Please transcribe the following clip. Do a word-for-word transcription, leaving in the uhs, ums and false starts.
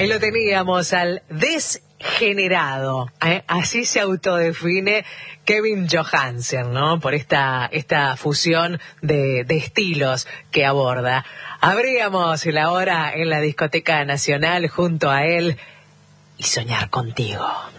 lo teníamos al desgenerado, ¿eh? Así se autodefine Kevin Johansen, ¿no? Por esta, esta fusión de, de estilos que aborda. Abríamos la hora en la Discoteca Nacional junto a él y soñar contigo.